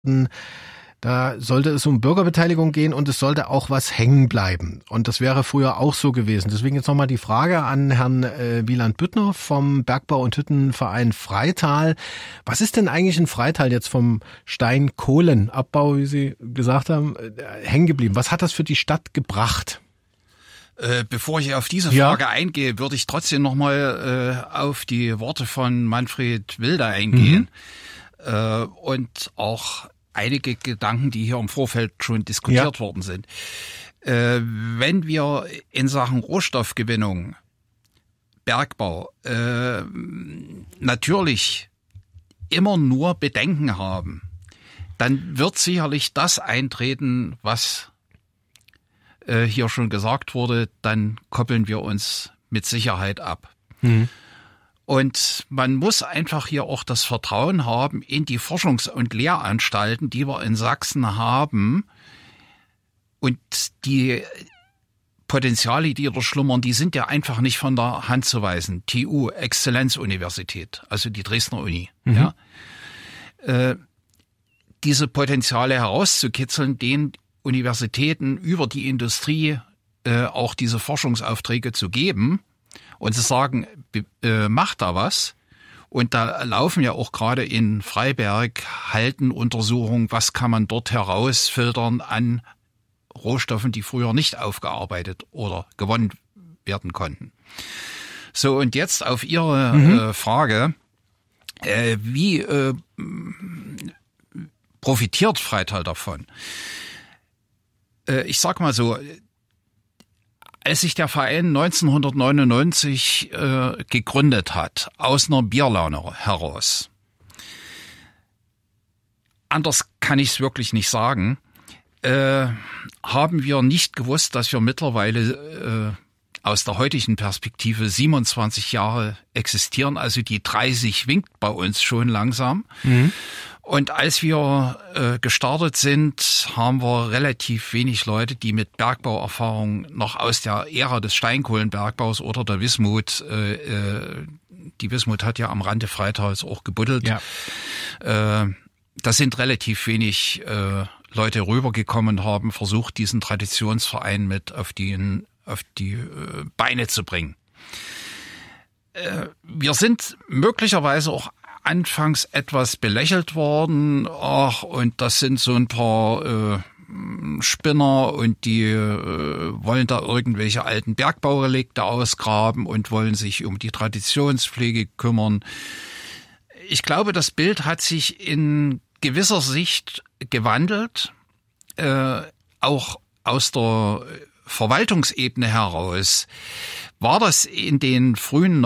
Da sollte es um Bürgerbeteiligung gehen und es sollte auch was hängen bleiben. Und das wäre früher auch so gewesen. Deswegen jetzt nochmal die Frage an Herrn Wieland Büttner vom Bergbau- und Hüttenverein Freital. Was ist denn eigentlich in Freital jetzt vom Steinkohlenabbau, wie Sie gesagt haben, hängen geblieben? Was hat das für die Stadt gebracht? Bevor ich auf diese Frage eingehe, würde ich trotzdem nochmal auf die Worte von Manfred Wilder eingehen und auch einige Gedanken, die hier im Vorfeld schon diskutiert worden sind. Wenn wir in Sachen Rohstoffgewinnung, Bergbau natürlich immer nur Bedenken haben, dann wird sicherlich das eintreten, was hier schon gesagt wurde, dann koppeln wir uns mit Sicherheit ab. Und man muss einfach hier auch das Vertrauen haben in die Forschungs- und Lehranstalten, die wir in Sachsen haben. Und die Potenziale, die da schlummern, die sind ja einfach nicht von der Hand zu weisen. TU, Exzellenzuniversität, also die Dresdner Uni. Ja. Diese Potenziale herauszukitzeln, den Universitäten über die Industrie auch diese Forschungsaufträge zu geben und zu sagen, macht da was. Und da laufen ja auch gerade in Freiberg Haltenuntersuchungen, was kann man dort herausfiltern an Rohstoffen, die früher nicht aufgearbeitet oder gewonnen werden konnten. So, und jetzt auf Ihre Frage, wie profitiert Freital davon? Ich sag mal so, als sich der Verein 1999 gegründet hat, aus einer Bierlaune heraus, anders kann ich es wirklich nicht sagen, haben wir nicht gewusst, dass wir mittlerweile aus der heutigen Perspektive 27 Jahre existieren, also die 30 winkt bei uns schon langsam. Und als wir gestartet sind, haben wir relativ wenig Leute, die mit Bergbauerfahrung noch aus der Ära des Steinkohlenbergbaus oder der Wismut, die Wismut hat ja am Rande Freitals auch gebuddelt. Ja. Da sind relativ wenig Leute rübergekommen und haben versucht, diesen Traditionsverein mit auf die Beine zu bringen. Wir sind möglicherweise auch anfangs etwas belächelt worden. Ach, und das sind so ein paar Spinner und die wollen da irgendwelche alten Bergbaurelikte ausgraben und wollen sich um die Traditionspflege kümmern. Ich glaube, das Bild hat sich in gewisser Sicht gewandelt, auch aus der Verwaltungsebene heraus. War das in den frühen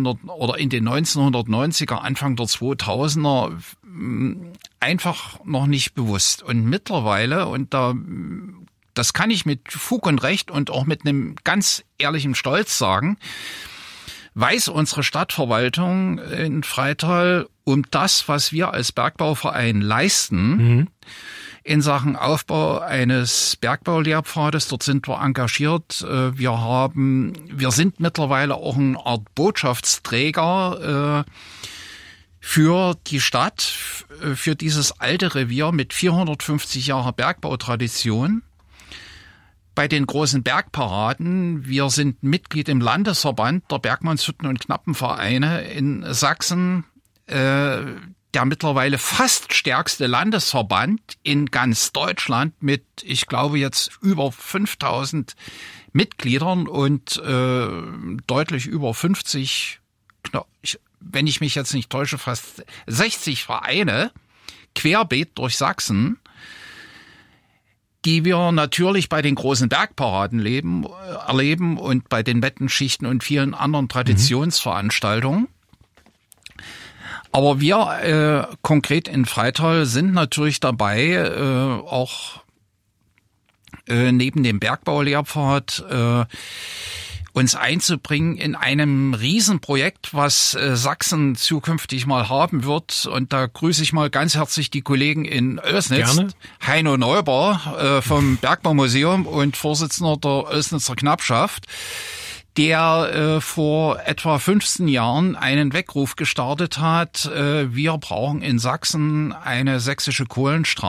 1990er, Anfang der 2000er einfach noch nicht bewusst. Und mittlerweile, und das kann ich mit Fug und Recht und auch mit einem ganz ehrlichen Stolz sagen, weiß unsere Stadtverwaltung in Freital um das, was wir als Bergbauverein leisten, in Sachen Aufbau eines Bergbaulehrpfades. Dort sind wir engagiert. Wir sind mittlerweile auch eine Art Botschaftsträger für die Stadt, für dieses alte Revier mit 450 Jahren Bergbautradition. Bei den großen Bergparaden, wir sind Mitglied im Landesverband der Bergmannshütten- und Knappenvereine in Sachsen, der mittlerweile fast stärkste Landesverband in ganz Deutschland mit, ich glaube, jetzt über 5000 Mitgliedern und deutlich über 50, wenn ich mich jetzt nicht täusche, fast 60 Vereine querbeet durch Sachsen, die wir natürlich bei den großen Bergparaden erleben und bei den Wettenschichten und vielen anderen Traditionsveranstaltungen. Aber wir konkret in Freital sind natürlich dabei, auch neben dem Bergbaulehrpfad uns einzubringen in einem Riesenprojekt, was Sachsen zukünftig mal haben wird. Und da grüße ich mal ganz herzlich die Kollegen in Oelsnitz. Gerne. Heino Neubauer vom Bergbaumuseum und Vorsitzender der Oelsnitzer Knappschaft, der vor etwa 15 Jahren einen Weckruf gestartet hat. Wir brauchen in Sachsen eine sächsische Kohlenstraße.